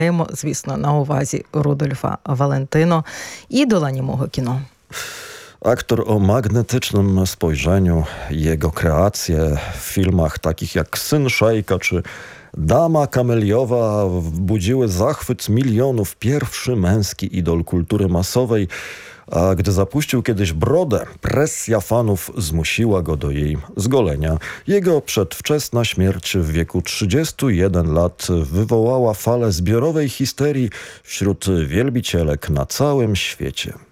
Маємо, звісно, на увазі Рудольфа Валентино, ідола німого кіно. Aktor o magnetycznym spojrzeniu, jego kreacje w filmach takich jak Syn Szejka czy Dama Kameliowa budziły zachwyt milionów. Pierwszy męski idol kultury masowej, a gdy zapuścił kiedyś brodę, presja fanów zmusiła go do jej zgolenia. Jego przedwczesna śmierć w wieku 31 lat wywołała falę zbiorowej histerii wśród wielbicielek na całym świecie.